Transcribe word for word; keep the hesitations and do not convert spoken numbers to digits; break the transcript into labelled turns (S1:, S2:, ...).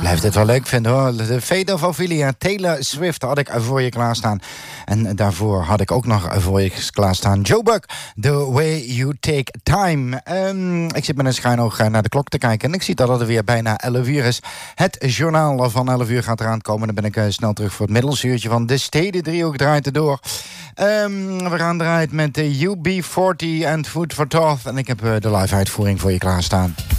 S1: blijft het wel leuk vinden hoor. De Fate of Ophelia, Taylor Swift had ik voor je klaarstaan. En daarvoor had ik ook nog voor je klaarstaan Joe Buck, The Way You Take Time. Um, ik zit met een schuin oog naar de klok te kijken en ik zie dat het weer bijna elf uur is. Het journaal van elf uur gaat eraan komen. Dan ben ik uh, snel terug voor het middelsuurtje van de Stedendriehoek draait er door. Um, we gaan eruit met de U B veertig en Food for Thought. En ik heb uh, de live uitvoering voor je klaarstaan.